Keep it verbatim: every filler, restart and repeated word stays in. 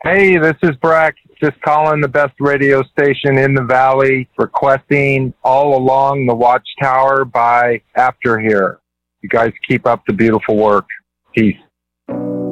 Hey, this is Breck. Just calling the best radio station in the Valley, requesting All Along the Watchtower by After Here. You guys keep up the beautiful work. Peace.